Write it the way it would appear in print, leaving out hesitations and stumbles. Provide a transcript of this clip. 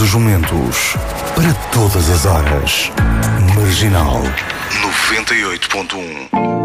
os momentos, para todas as horas. Marginal 98.1.